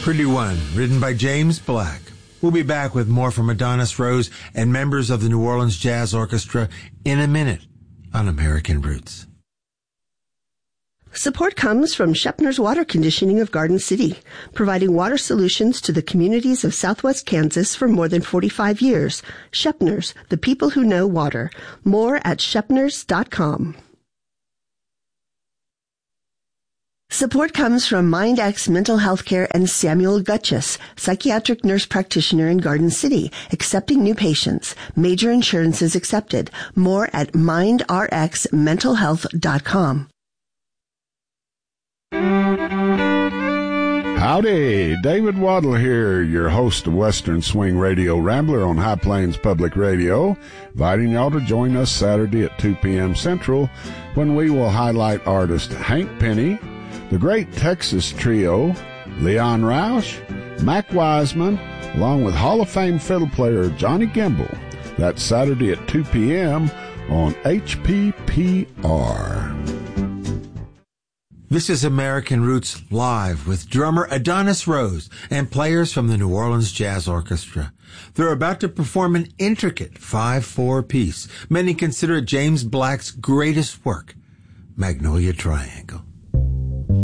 Pretty One, written by James Black. We'll be back with more from Adonis Rose and members of the New Orleans Jazz Orchestra in a minute on American Roots. Support comes from Shepner's Water Conditioning of Garden City, providing water solutions to the communities of Southwest Kansas for more than 45 years. Shepner's, the people who know water. More at shepners.com. Support comes from MindX Mental Health Care and Samuel Gutchess, psychiatric nurse practitioner in Garden City, accepting new patients. Major insurances accepted. More at mindrxmentalhealth.com. Howdy, David Waddle here, your host of Western Swing Radio Rambler on High Plains Public Radio, inviting y'all to join us Saturday at 2 p.m. Central when we will highlight artist Hank Penny, the Great Texas Trio, Leon Roush, Mac Wiseman, along with Hall of Fame fiddle player Johnny Gimble. That's Saturday at 2 p.m. on HPPR. This is American Roots Live with drummer Adonis Rose and players from the New Orleans Jazz Orchestra. They're about to perform an intricate 5/4 piece. Many consider it James Black's greatest work, Magnolia Triangle.